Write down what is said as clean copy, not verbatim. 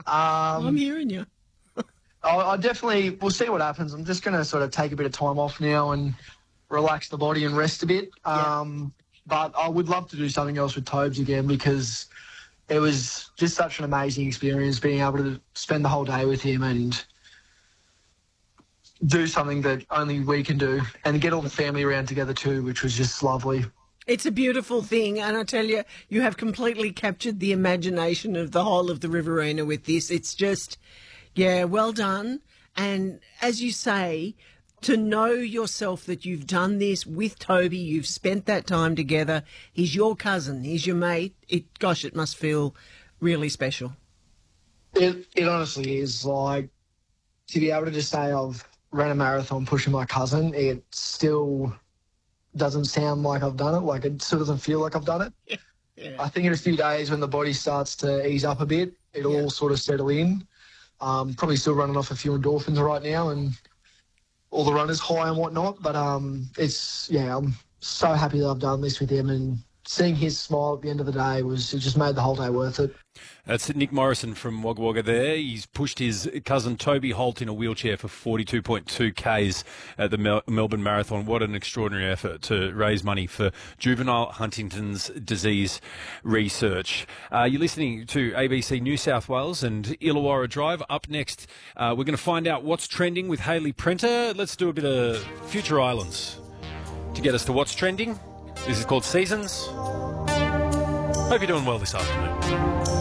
I'm hearing you. I definitely, we'll see what happens. I'm just going to sort of take a bit of time off now and relax the body and rest a bit. But I would love to do something else with Tobes again because it was just such an amazing experience being able to spend the whole day with him and do something that only we can do and get all the family around together too, which was just lovely. It's a beautiful thing, and I tell you, you have completely captured the imagination of the whole of the Riverina with this. It's just, yeah, well done. And as you say, to know yourself that you've done this with Toby, you've spent that time together, he's your cousin, he's your mate, it must feel really special. It honestly is. Like, to be able to just say I've ran a marathon pushing my cousin, it still doesn't sound like I've done it. Like, it still doesn't feel like I've done it. Yeah. I think in a few days when the body starts to ease up a bit, it'll all sort of settle in. Probably still running off a few endorphins right now and all the runners high and whatnot. But I'm so happy that I've done this with him, and seeing his smile at the end of the day it just made the whole day worth it. That's Nick Morrison from Wagga Wagga there. He's pushed his cousin Toby Holt in a wheelchair for 42.2 Ks at the Melbourne Marathon. What an extraordinary effort to raise money for juvenile Huntington's disease research. You're listening to ABC New South Wales and Illawarra Drive. Up next, we're going to find out what's trending with Hayley Prenter. Let's do a bit of Future Islands to get us to what's trending. This is called Seasons. Hope you're doing well this afternoon.